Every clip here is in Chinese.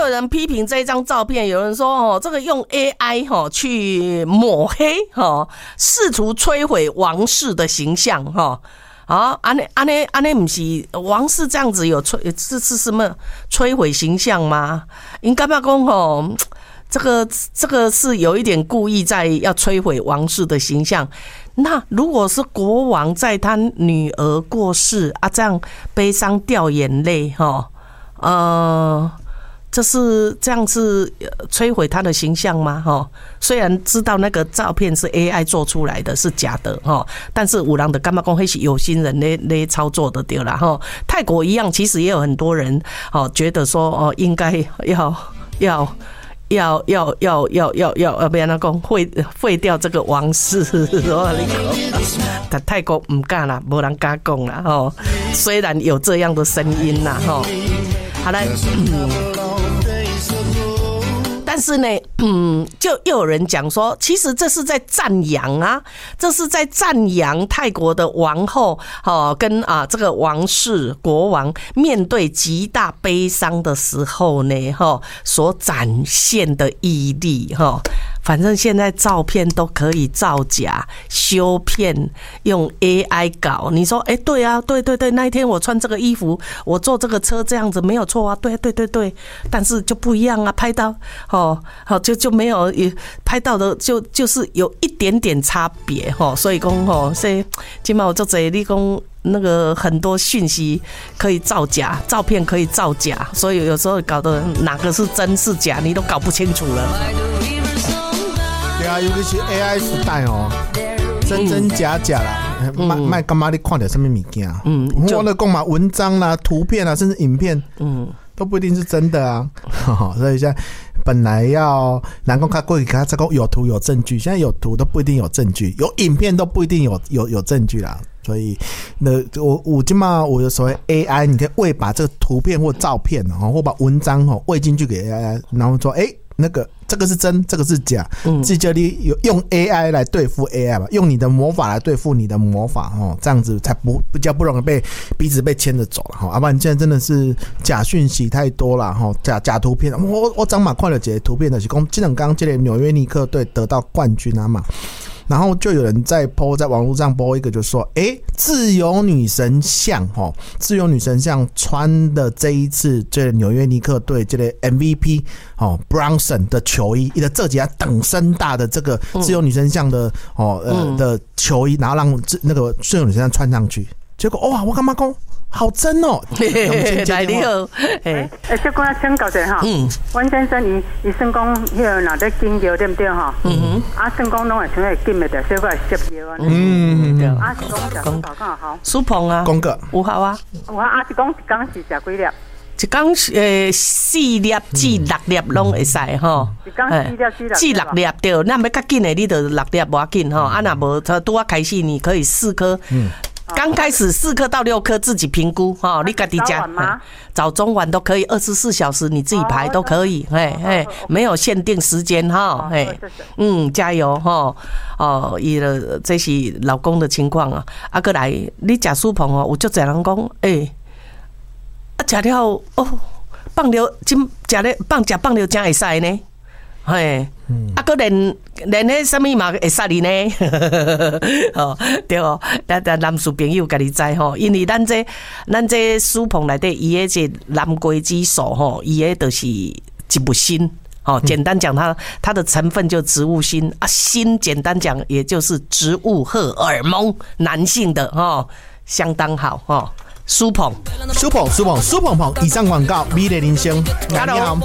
有人批评这张照片，有人说这个用 AI 去抹黑试图摧毁王室的形象安尼不是王室这样子有是什么摧毁形象吗？应该不要讲这个是有一点故意在要摧毁王室的形象。那如果是国王在他女儿过世这样悲伤掉眼泪这样是摧毁他的形象吗？虽然知道那个照片是 AI 做出来的，是假的但是有人就感觉说那是有心人在操作的对啦泰国一样，其实也有很多人觉得说应该要不要讲废掉这个王室但泰国不敢啦，没人敢讲啦虽然有这样的声音啦好来但是呢就又有人讲说，其实这是在赞扬这是在赞扬泰国的王后跟这个王室国王面对极大悲伤的时候呢所展现的毅力反正现在照片都可以造假修片，用 AI 搞。你说对啊，对，那一天我穿这个衣服，我坐这个车这样子没有错啊，对，但是就不一样啊，拍到就没有拍到的就是有一点点差别所以讲所以今嘛我就这你讲那个很多讯息可以造假，照片可以造假，所以有时候搞得哪个是真是假你都搞不清楚了。 对啊，尤其是 AI 时代真假啦，卖干嘛你看到什么物件我的讲嘛，文章啦、图片啦，甚至影片都不一定是真的啊所以现在本来要难讲过去他有图有证据，现在有图都不一定有证据，有影片都不一定有证据啦。所以我今嘛我有所谓 AI， 你可以喂把这个图片或照片或把文章喂进去给 AI， 然后说那个这个是真，这个是假，自己用 AI 来对付 AI 吧，用你的魔法来对付你的魔法这样子才比较不容易鼻子被牵着走了要不然现在真的是假讯息太多了假图片。我昨晚看了几个图片的是说这两天这个纽约尼克队得到冠军嘛，然后就有人在网络上 po 一个就说自由女神像穿的这一次这个纽约尼克队这个 MVP Brunson 的球衣，一个这几家等身大的这个自由女神像的的球衣，然后让那个自由女神像穿上去，结果哇我干嘛讲好真来你好这个我请教一下阮先生伊算讲迄个若在金桥对不对算讲拢会像会金的的小可会摄药是讲讲好苏鹏啊讲个有好啊是讲一天是食几粒？ 一天4粒至6粒拢会使一天4粒至6粒对，那要较紧的你就6粒不要紧若无拄啊开始你可以4颗刚开始4颗到6颗自己评估你自己加早中晚都可以，24小时你自己排都可以没有限定时间加油伊的这是老公的情况过来你吃素棚有足侪人讲吃了放了真吃了放真会使呢还连迄什么嘛会杀你呢对咱男士朋友家己知因为咱这书棚内底伊的这蓝桂激素伊的就是植物锌简单讲它的成分就是植物锌锌简单讲也就是植物荷尔蒙，男性的相当好苏鹏，以上广告，美丽人生。 Hello，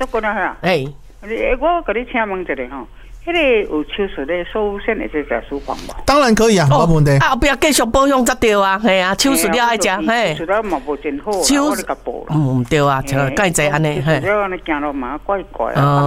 我跟你请问一下迄个有手术的收线的这食书房无？ 当然可以啊，没问题。 不要继续保养才对啊，系啊，手术了爱食， 手术了嘛无真好，我就甲补啦。 唔对啊，介济安尼， 嘿。了安尼行路嘛怪怪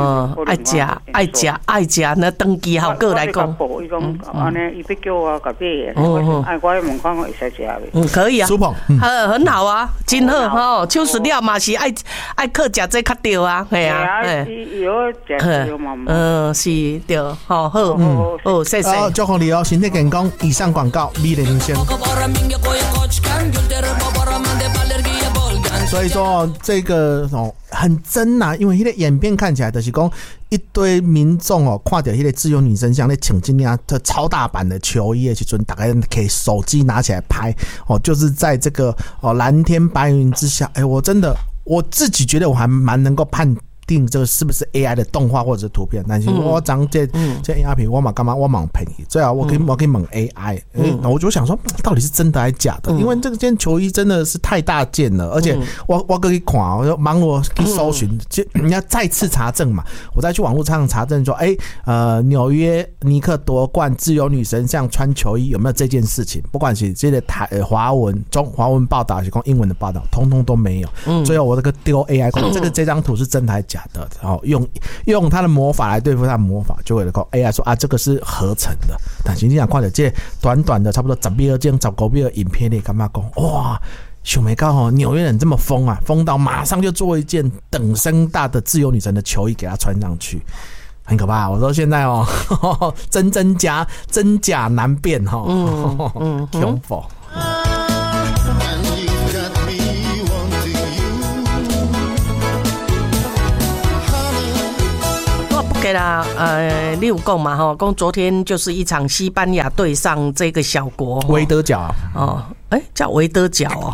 爱食，那登记好过来讲。 伊讲安尼，伊要叫我甲买，我问看我会使食未？ 可以啊，很好啊，真好手术了嘛是爱靠食这较对啊，系啊， 伊有食有嘛？ 是。对，好，谢谢。 祝福你身体健康。以上广告，美丽人生。 所以说这个很真呐，因为那个演变看起来就是讲一堆民众看到那个自由女神像在请今天的超大版的球衣的时候，大概可以手机拿起来拍就是在这个蓝天白云之下，我真的我自己觉得我还蛮能够判定这个是不是 AI 的动画或者是图片，但是我讲这 AI 片我嘛干嘛我蛮便宜，最好我可以问 AI，我就想说到底是真的还是假的，因为这件球衣真的是太大件了，而且我可以看，我就忙我去搜寻，人家再次查证嘛，我再去网络上查证说，纽约尼克夺冠自由女神像穿球衣有没有这件事情，不管是这个华文报道还是英文的报道，通通都没有。最后我这个丢 AI 这张图是真的还是假的，然后用他的魔法来对付他的魔法，就会讲 AI 说这个是合成的。但是你想看到这短短的差不多12件19秒的影片里，干嘛讲哇？想没到纽约人这么疯啊，疯到马上就做一件等身大的自由女神的球衣给她穿上去，很可怕。我说现在真假难辨恐怖。 对啦，你有讲嘛讲昨天就是一场西班牙对上这个小国维德角叫维德角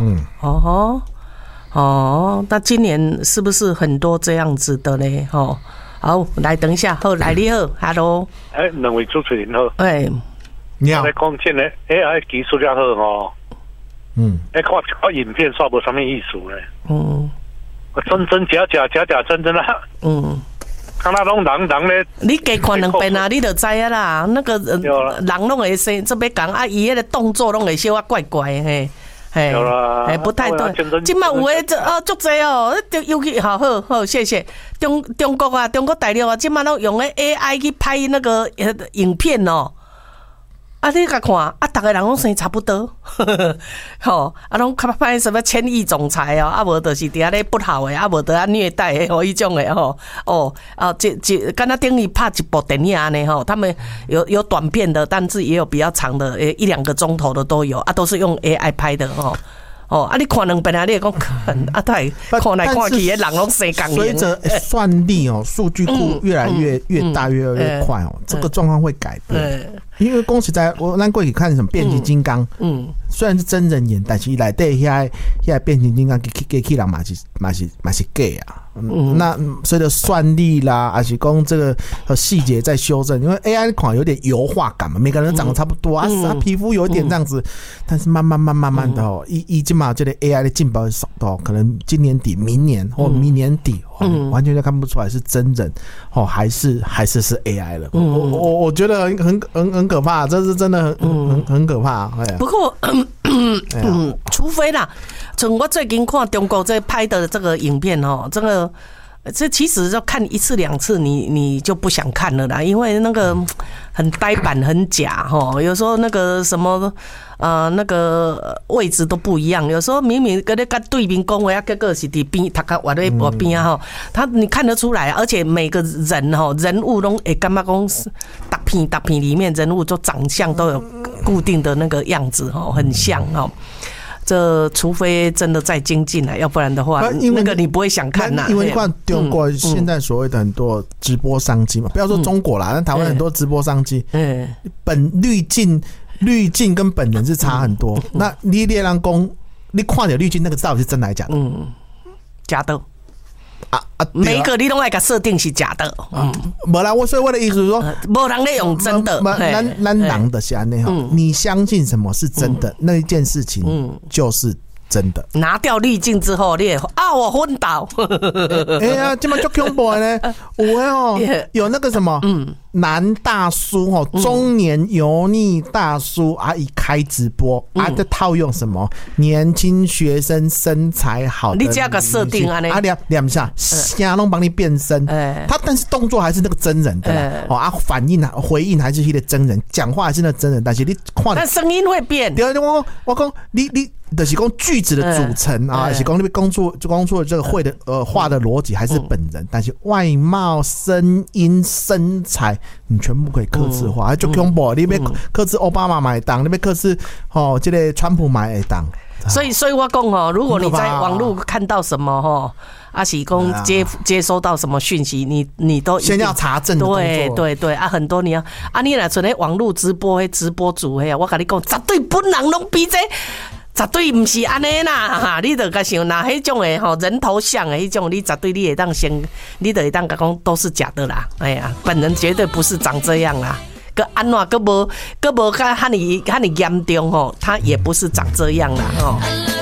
那今年是不是很多这样子的呢？好，来等一下，来你好 ，Hello， 两位主持人好， 你好， 我讲真的 AI 技术了好看影片煞无什么意思呢？真真啦，看那拢人咧， 你加看两遍啊，你就知啊啦。那个人拢会生，这边讲伊迄个动作拢会小怪怪嘿，不太对。今麦有诶，足济尤其好，谢谢。中国大陆今麦拢用诶 AI 去拍那个影片你甲看大家人拢生差不多，拢拍什么千亿总裁无就是伫遐咧不好诶，无得虐待诶，迄种诶敢若等于拍一部电影安尼他们有短片的，但是也有比较长的，1-2个钟头的都有都是用 AI 拍的你看两遍你会讲太看来看去，人拢生共赢。 随着算力数据库越来越大，越来越快这个状况会改变。因为讲实在，咱过去看什么变形金刚，虽然是真人演，但是内底遐变形金刚机器人嘛是假啊。那随着算力啦，还是讲这个细节在修正，因为 AI 款有点油画感嘛，每个人长得差不多皮肤有一点这样子，但是慢慢的以今嘛这个 AI 的进步的速度，可能今年底、明年或明年底，完全就看不出来是真人还是 AI 了。我觉得很可怕，这是真的很可怕。 不过除非啦，从我最近看中国这拍的这个影片这其实要看1次2次你就不想看了啦，因为那个很呆板很假有时候那个什么那个位置都不一样，有时候明明跟对面讲话结果是伫边他看我在边你看得出来，而且每个人物都感觉讲大片里面人物就长相都有固定的那个样子很像这除非真的再精进了，要不然的话，那个你不会想看因为看中国现在所谓的很多直播商机嘛，不要说中国啦，但台湾很多直播商机，本滤镜跟本人是差很多。那你猎人公，你看到滤镜那个到底是真的还是假的？ 假的。每一个你都爱给设定是假的， 没啦，所以我的意思是说， 没人在用真的， 咱人的是安尼你相信什么是真的，那一件事情就是真的。 拿掉滤镜之后，你也我昏倒。 这么就恐怖呢？有那个什么男大叔中年油腻大叔一开直播在套用什么年轻学生身材好的， 你这个设定两下瞎弄帮你变身，他但是动作还是那个真人的反应回应还是那个真人，讲话还是那个真人，但是你看， 但声音会变。 对，我讲你就是讲句子的组成还是讲你工作的这个会的话的逻辑还是本人，但是外貌、声音、身材你全部可以客制化，就恐怖！你要客制奥巴马买单，你要客制这个川普买当。 所以我讲哦，如果你在网络看到什么哈，阿喜公接收到什么讯息，你都先要查证的动作。 对啊，很多你要你若像咧网络直播迄直播主迄，我甲你讲，绝对本人拢比这。绝对不是安尼啦，哈！你得甲想，那迄种诶吼人头像诶，迄种你绝对你会当先，你得会当甲讲都是假的啦。哎呀，本人绝对不是长这样啦。个安怎个无哈尼严重吼，他也不是长这样啦吼。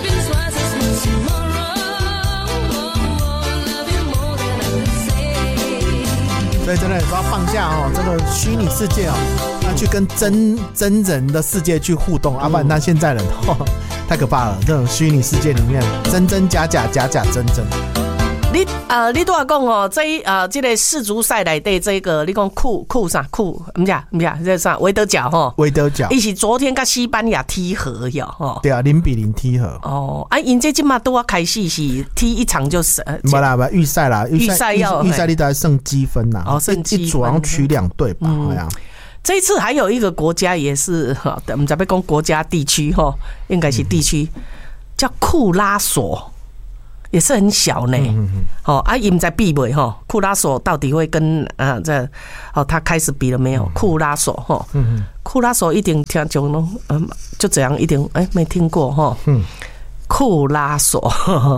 所以真的有时候放下哦，这个虚拟世界哦，要去跟真人的世界去互动，不然那现在人太可怕了。这种虚拟世界里面，真假假，假假真。 你拄仔讲哦，这个世足赛内底这个，你讲库啥库？唔是，这啥？维德角吼？ 维德角， 伊是昨天跟西班牙踢和哟，吼。 对啊，0-0踢和。 哦，因这今嘛都要开始是踢一场就是。 没啦，预赛啦，预赛你都要剩积分啦。 哦，剩积分。 一组好像取2队吧，好像。 这一次还有一个国家也是哈，我们在被讲国家地区哈，应该是地区，叫库拉索。也是很小呢，伊唔在比袂吼，库拉索到底会跟他开始比了没有？库拉索吼，库拉索一定听讲咯，就这样一定没听过哈，库拉索，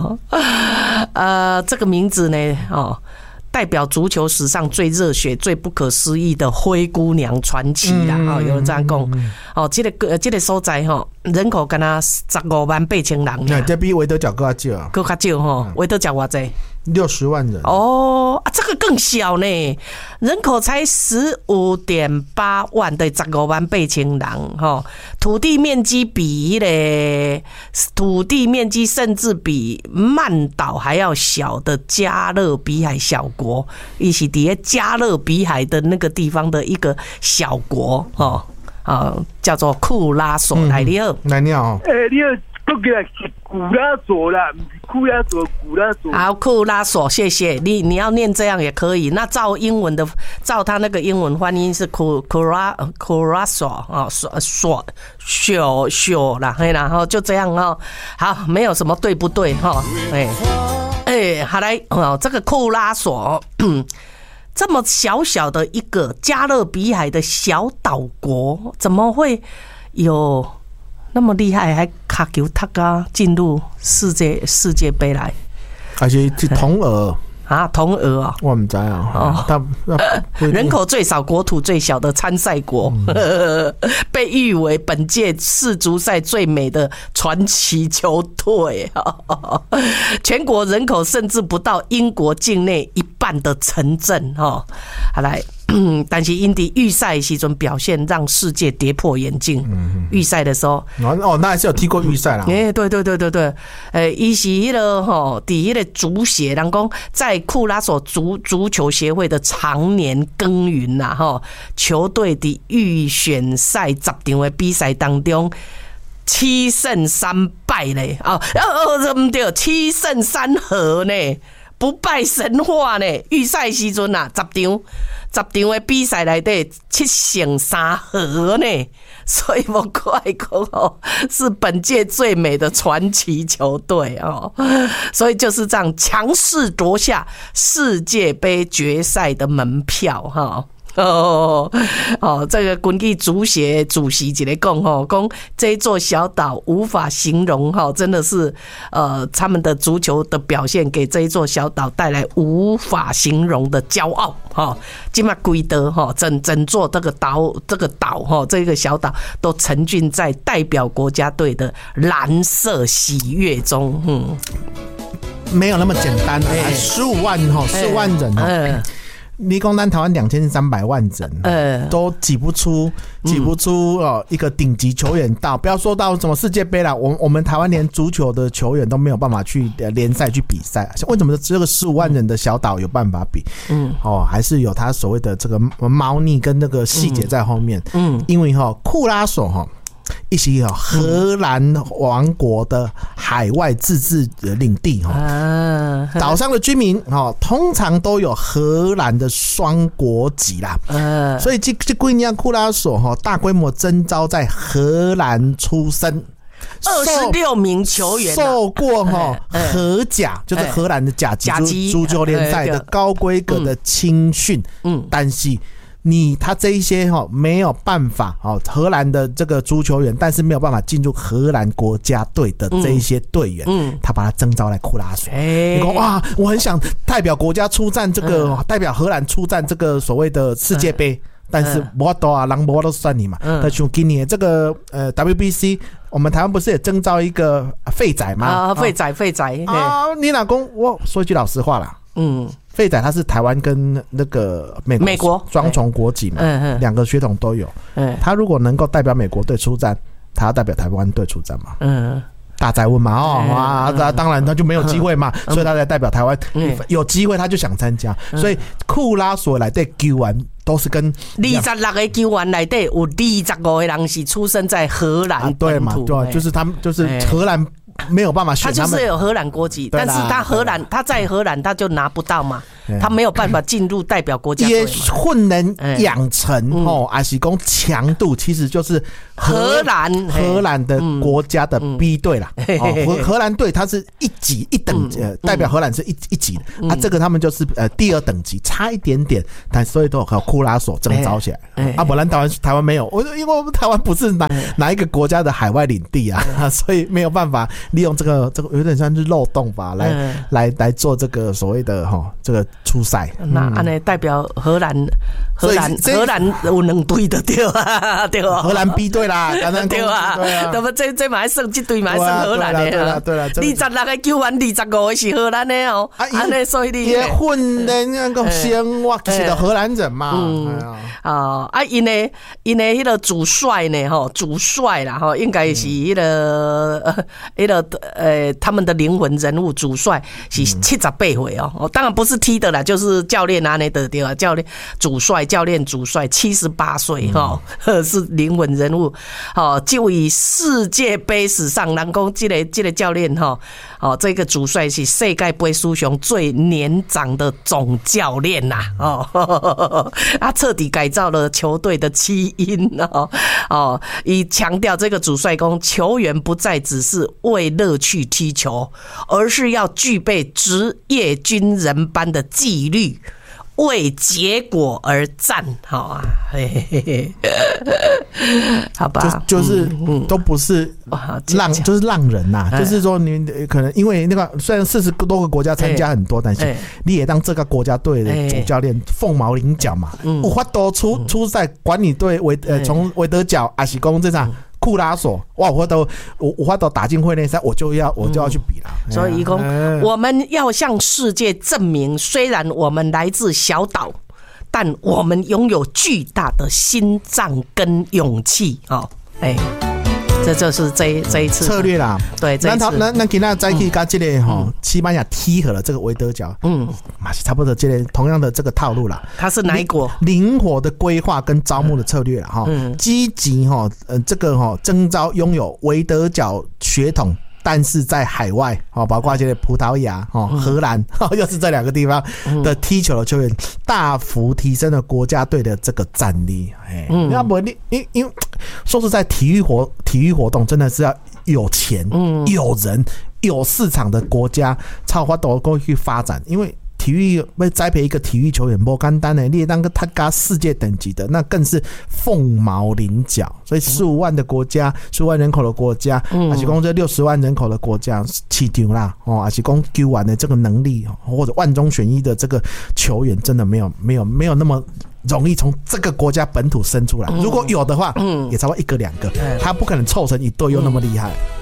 这个名字呢，代表足球史上最热血、最不可思议的灰姑娘传奇啦！有人这样讲。这个所在人口敢若158000人。 对，这比维德角更少。 更少哈，维德角偌济 ？60万人。 这个更小呢，人口才15.8万的158000人土地面积甚至比曼岛还要小的加勒比海小国，伊是伫加勒比海的那个地方的一个小国叫做库拉索。来你好， 来你好。 你好，都叫是古拉索啦，不是库拉索，古拉索。 好，库拉索，谢谢你要念这样也可以。那照他那个英文翻译是库拉索索啦，然后就这样好，没有什么对不对好来这个库拉索。这么小小的一个加勒比海的小岛国，怎么会有那么厉害，还卡球踢啊进入世界杯来？ 而且是同额同额啊！ 我唔知啊。 人口最少、国土最小的参赛国，被誉为本届世足赛最美的传奇球队。全国人口甚至不到英国境内一半的城镇。好来。但是因伫预赛的时阵表现让世界跌破眼镜。预赛的时候， 那还是有踢过预赛啦。 对，伊是迄个伫迄个足协，人讲在库拉索足球协会的常年耕耘啦，球队伫预选赛10场的比赛当中，7胜3败嘞，唔对，7胜3和呢，不败神话呢。预赛时阵10场的比赛内底7胜3和呢，所以我怪讲是本届最美的传奇球队所以就是这样强势夺下世界杯决赛的门票这个根据足协主席一个讲这一座小岛无法形容真的是他们的足球的表现给这一座小岛带来无法形容的骄傲今嘛规德整座这个岛这个小岛都沉浸在代表国家队的蓝色喜悦中。 没有那么简单，15万人你讲咱台湾2300万人，都挤不出一个顶级球员到，不要说到什么世界杯啦，我们台湾连足球的球员都没有办法去联赛去比赛，为什么这个15万人的小岛有办法比？还是有他所谓的这个猫腻跟那个细节在后面。因为库拉索一些荷兰王国的海外自治领地岛上的居民通常都有荷兰的双国籍啦，所以这几年库拉索大规模征召在荷兰出生 26名球员受过荷甲，就是荷兰的甲级足球联赛的高规格的青训，但是他这一些没有办法荷兰的这个足球员，但是没有办法进入荷兰国家队的这一些队员，他把他征召来库拉索。你说哇，我很想代表国家出战这个，代表荷兰出战这个所谓的世界杯。但是我都啊，人我都算你嘛。但像今年这个WBC， 我们台湾不是也征召一个废仔吗？ 废仔啊！你老公，我说一句老实话啦，废仔他是台湾跟那个美国双重国籍嘛，两个血统都有。他如果能够代表美国队出战，他要代表台湾队出战嘛？大哉问嘛，当然他就没有机会嘛，所以他才代表台湾。有机会他就想参加，所以库拉索来对球员都是跟 26个球员里底有25个人是出生在荷兰对嘛？对，就是他们就是荷兰没有办法选他就是有荷兰国籍，但是他在荷兰他就拿不到嘛。他没有办法进入代表国家队， 也混能养成还是讲强度，其实就是荷兰的国家的 B 队啦。荷兰队它是一级一等代表荷兰是一级的这个他们就是第2等级，差一点点，但所以都有库拉索征召起来。不然台湾没有，因为我们台湾不是哪一个国家的海外领地啊，所以没有办法利用这个有点像是漏洞吧，来做这个所谓的这个出赛。 那安尼代表荷兰有2队就对啊，对啊， 荷兰 B 队啦， 对啊，那么这嘛还剩这队嘛还剩荷兰的，对啦，26个球员25个是荷兰的哦，安尼所以你也混的那个先哇，是的荷兰人嘛， 因为迄个主帅呢，主帅啦，应该是迄个他们的灵魂人物主帅是78岁哦，当然不是踢的啦，就是教练啊，那的对吧？主帅78岁是灵魂人物就以世界杯史上，人讲这个教练这个主帅是世界杯史上最年长的总教练呐他彻底改造了球队的基因以强调这个主帅说，球员不再只是为乐趣踢球，而是要具备职业军人般的纪律，为结果而战，好啊，好吧， 就是都不是就是浪人呐，就是说你可能因为那个虽然40多个国家参加很多，但是你也当这个国家队的主教练凤毛麟角嘛，有法度出赛管理队从维德角还是讲这场库拉索，哇，我法度打进会内赛，我就要去比了。 所以说，我们要向世界证明，虽然我们来自小岛，但我们拥有巨大的心脏跟勇气这就是这一次策略啦。 对，这一次那今天再去跟这个西班牙踢和了这个维德角，差不多这个同样的这个套路啦。 他是哪一国？ 灵活的规划跟招募的策略啦积极这个征召拥有维德角血统，但是在海外包括这个葡萄牙荷兰又是这2个地方的踢球的球员，大幅提升了国家队的这个战力。要不因为说实在，体育活动真的是要有钱、有人、有市场的国家才有法度过去发展，因为体育要栽培一个体育球员不简单的，你也当个他家世界等级的，那更是凤毛麟角。所以15万的国家，15万人口的国家，还是讲这60万人口的国家市场啦，还是讲球员的这个能力，或者万中选一的这个球员，真的没有那么容易从这个国家本土生出来。如果有的话，也差不多1个2个，他不可能凑成一队又那么厉害。